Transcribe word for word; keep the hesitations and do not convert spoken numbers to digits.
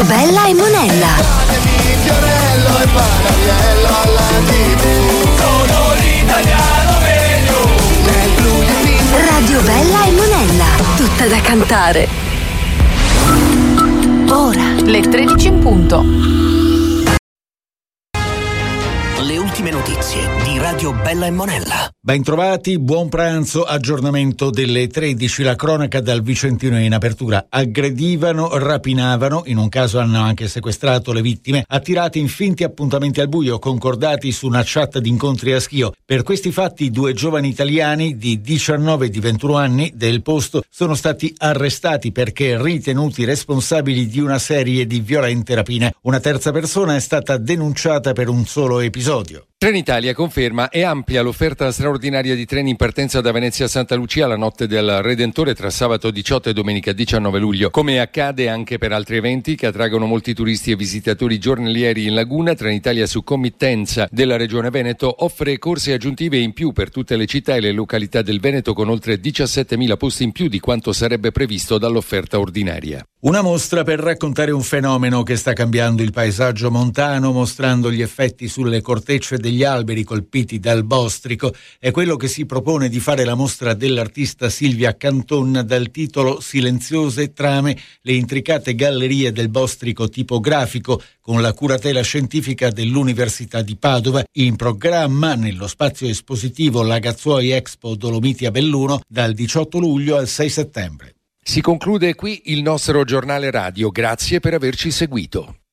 Bella e Monella. Fatemi Fiorello e Panariello alla tivù. Sono l'italiano meglio nel blu di Pino. Radio Bella e Monella, tutta da cantare. Ora le tredici in punto. Le ultime notizie di Radio Bella e Monella. Bentrovati, buon pranzo, aggiornamento delle tredici, la cronaca dal Vicentino in apertura. Aggredivano, rapinavano, in un caso hanno anche sequestrato le vittime, attirati in finti appuntamenti al buio concordati su una chat di incontri a Schio. Per questi fatti due giovani italiani di diciannove e di ventuno anni del posto sono stati arrestati perché ritenuti responsabili di una serie di violente rapine. Una terza persona è stata denunciata per un solo episodio. Trenitalia conferma e amplia l'offerta straordinaria di treni in partenza da Venezia a Santa Lucia la notte del Redentore tra sabato diciotto e domenica diciannove luglio. Come accade anche per altri eventi che attraggono molti turisti e visitatori giornalieri in laguna, Trenitalia, su committenza della Regione Veneto, offre corse aggiuntive in più per tutte le città e le località del Veneto con oltre diciassettemila posti in più di quanto sarebbe previsto dall'offerta ordinaria. Una mostra per raccontare un fenomeno che sta cambiando il paesaggio montano, mostrando gli effetti sulle cortecce degli alberi colpiti dal bostrico. È quello che si propone di fare la mostra dell'artista Silvia Canton dal titolo Silenziose trame, le intricate gallerie del bostrico tipografico, con la curatela scientifica dell'Università di Padova, in programma nello spazio espositivo Lagazzuoi Expo Dolomiti a Belluno dal diciotto luglio al sei settembre. Si conclude qui il nostro giornale radio. Grazie per averci seguito.